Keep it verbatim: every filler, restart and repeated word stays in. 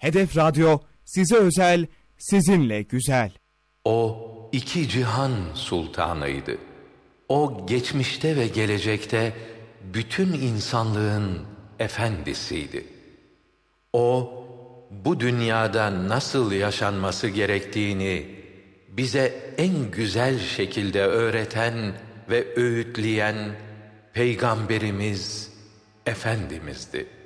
Hedef Radyo size özel, sizinle güzel. O iki cihan sultanıydı. O geçmişte ve gelecekte bütün insanlığın efendisiydi. O bu dünyada nasıl yaşanması gerektiğini bize en güzel şekilde öğreten ve öğütleyen Peygamberimiz Efendimizdi.